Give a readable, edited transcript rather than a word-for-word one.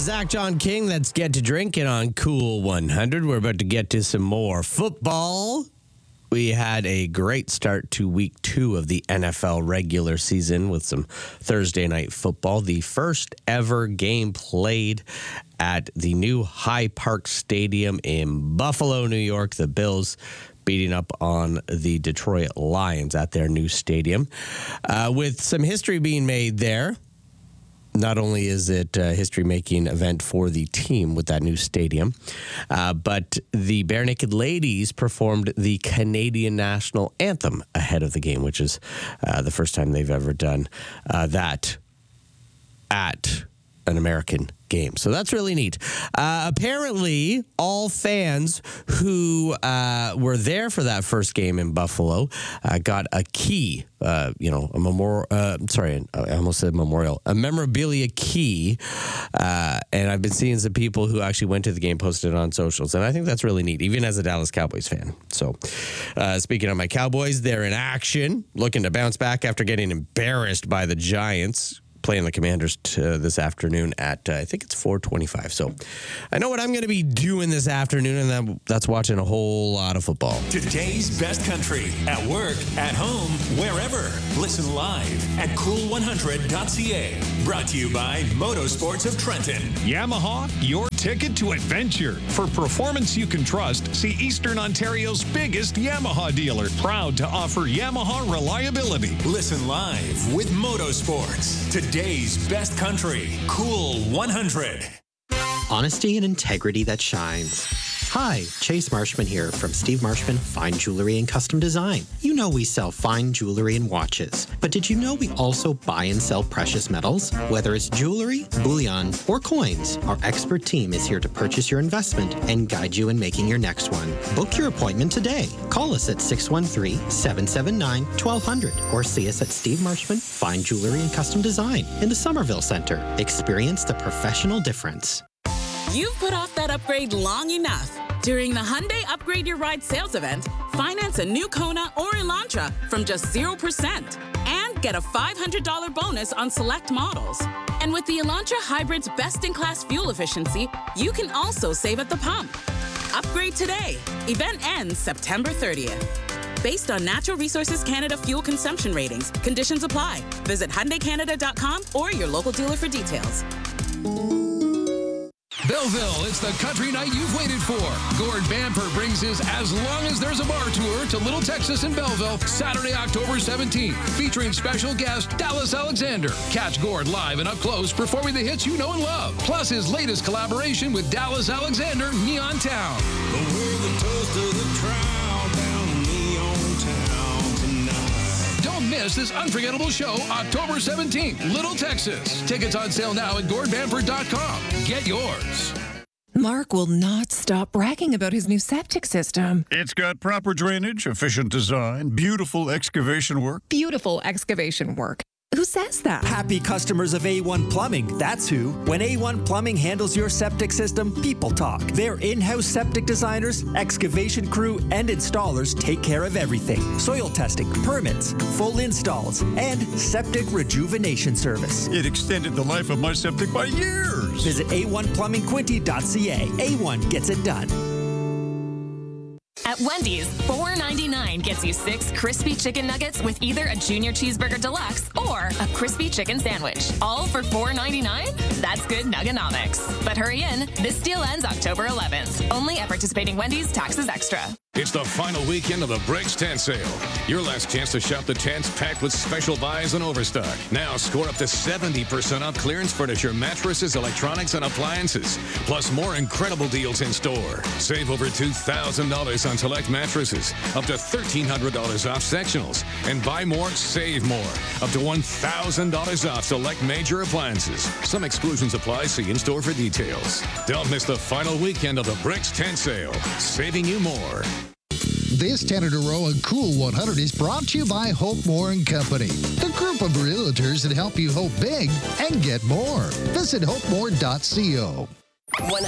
Zach John King, let's get to drinking on Cool 100. We're about to get to some more football. We had a great start to week 2 of the NFL regular season with some Thursday night football. The first ever game played at the new High Park Stadium in Buffalo, New York. The Bills beating up on the Detroit Lions at their new stadium. With some history being made there. Not only is it a history-making event for the team with that new stadium, but the Bare Naked Ladies performed the Canadian national anthem ahead of the game, which is the first time they've ever done that at an American game. So that's really neat. Apparently, all fans who were there for that first game in Buffalo got a key, a memorial. I almost said memorial, a memorabilia key. And I've been seeing some people who actually went to the game posted it on socials, and I think that's really neat, even as a Dallas Cowboys fan. So, speaking of my Cowboys, they're in action, looking to bounce back after getting embarrassed by the Giants. Playing the Commanders this afternoon at, I think it's 4:25. So I know what I'm going to be doing this afternoon, and that's watching a whole lot of football. Today's best country, at work, at home, wherever. Listen live at cool100.ca. Brought to you by Motorsports of Trenton. Yamaha, your ticket to adventure. For performance you can trust, see Eastern Ontario's biggest Yamaha dealer. Proud to offer Yamaha reliability. Listen live with Motorsports. Today's best country, Cool 100. Honesty and integrity that shines. Hi, Chase Marshman here from Steve Marshman Fine Jewelry and Custom Design. You know we sell fine jewelry and watches, but did you know we also buy and sell precious metals? Whether it's jewelry, bullion, or coins, our expert team is here to purchase your investment and guide you in making your next one. Book your appointment today. Call us at 613-779-1200 or see us at Steve Marshman Fine Jewelry and Custom Design in the Somerville Center. Experience the professional difference. You've put off that upgrade long enough. During the Hyundai Upgrade Your Ride sales event, finance a new Kona or Elantra from just 0% and get a $500 bonus on select models. And with the Elantra Hybrid's best-in-class fuel efficiency, you can also save at the pump. Upgrade today. Event ends September 30th. Based on Natural Resources Canada fuel consumption ratings, conditions apply. Visit HyundaiCanada.com or your local dealer for details. Belleville, it's the country night you've waited for. Gord Bamper brings his As Long as There's a Bar tour to Little Texas in Belleville, Saturday, October 17th, featuring special guest Dallas Alexander. Catch Gord live and up close performing the hits you know and love, plus his latest collaboration with Dallas Alexander, Neon Town. But we're the toast of the crowd down in Neon Town tonight. Don't miss this unforgettable show, October 17th, Little Texas. Tickets on sale now at GordBamford.com. Get yours. Mark will not stop bragging about his new septic system. It's got proper drainage, efficient design, beautiful excavation work. Beautiful excavation work. Who says that? Happy customers of A1 Plumbing, that's who. When A1 Plumbing handles your septic system, people talk. Their in-house septic designers, excavation crew, and installers take care of everything. Soil testing, permits, full installs, and septic rejuvenation service. It extended the life of my septic by years. Visit a1plumbingquinty.ca. A1 gets it done. At Wendy's, $4.99 gets you 6 crispy chicken nuggets with either a Junior Cheeseburger Deluxe or a crispy chicken sandwich. All for $4.99? That's good nuggenomics. But hurry in. This deal ends October 11th. Only at participating Wendy's, taxes extra. It's the final weekend of the Bricks Tent Sale. Your last chance to shop the tents packed with special buys and overstock. Now score up to 70% off clearance furniture, mattresses, electronics, and appliances. Plus more incredible deals in store. Save over $2,000 on select mattresses. Up to $1,300 off sectionals. And buy more, save more. Up to $1,000 off select major appliances. Some exclusions apply. See in-store for details. Don't miss the final weekend of the Bricks Tent Sale. Saving you more. This 10 in a row on Cool 100 is brought to you by Hope More & Company, the group of realtors that help you hope big and get more. Visit hopemore.co.